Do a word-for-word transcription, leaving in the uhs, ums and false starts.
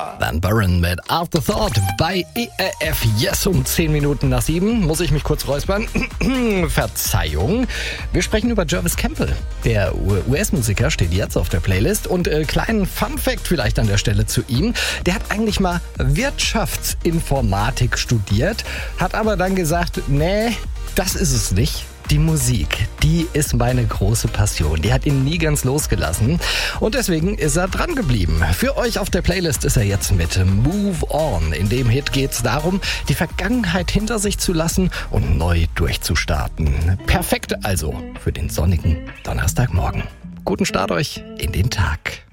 Van Buren mit Afterthought bei E R F Yes um zehn Minuten nach sieben. Muss ich mich kurz räuspern? Verzeihung. Wir sprechen über Jervis Campbell. Der U S-Musiker steht jetzt auf der Playlist. Und äh, kleinen Fun-Fact vielleicht an der Stelle zu ihm. Der hat eigentlich mal Wirtschaftsinformatik studiert, hat aber dann gesagt, nee, das ist es nicht. Die Musik, die ist meine große Passion. Die hat ihn nie ganz losgelassen. Und deswegen ist er dran geblieben. Für euch auf der Playlist ist er jetzt mit Move On. In dem Hit geht es darum, die Vergangenheit hinter sich zu lassen und neu durchzustarten. Perfekt also für den sonnigen Donnerstagmorgen. Guten Start euch in den Tag.